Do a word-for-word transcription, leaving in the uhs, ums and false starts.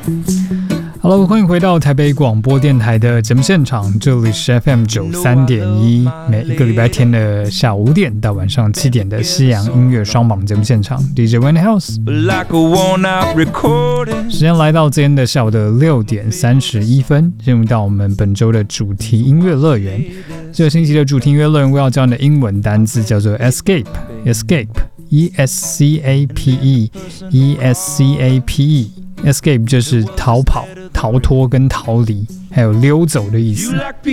Hello， 欢迎回到台北广播电台的节目现场，这里是 F M 九十三点一，每一个礼拜天的下午五点到晚上七点的西洋音乐双榜节目现场 ，D J Wendy House。时间来到今天的下午的六点三十一分，进入到我们本周的主题音乐乐园。这个星期的主题音乐乐园，我要教你的英文单字叫做 escape，escape，e s c a p e，e s c a p e。Escape 就是逃跑、逃脱跟逃离，还有溜走的意思。